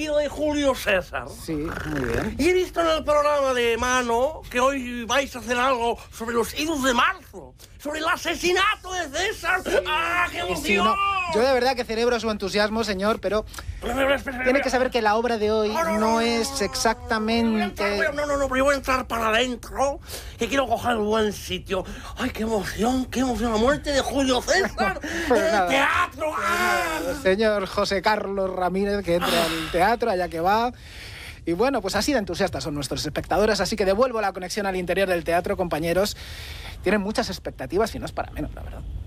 leído de Julio César. Sí, muy bien. Y he visto en el programa de Mano que hoy vais a hacer algo sobre los idos de marzo, sobre el asesinato de César. Sí. ¡Ah, qué emoción! Sí, no. Yo de verdad que celebro su entusiasmo, señor, pero tiene que saber que la obra de hoy no es exactamente... No, pero yo voy a entrar para adentro, que quiero coger un buen sitio. ¡Ay, qué emoción! La muerte de Julio César en el teatro. Señor José Carlos Ramírez, que entra al teatro, allá que va. Y bueno, pues así de entusiastas son nuestros espectadores, así que devuelvo la conexión al interior del teatro, compañeros. Tienen muchas expectativas y no es para menos, la verdad.